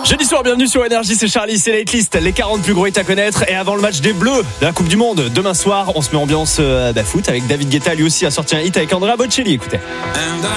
Jeudi soir, bienvenue sur Énergie, c'est Charlie, c'est l'Hitlist, les 40 plus gros hits à connaître. Et avant le match des Bleus de la Coupe du Monde, demain soir, on se met ambiance foot avec David Guetta, lui aussi a sorti un hit avec Andrea Bocelli, écoutez. And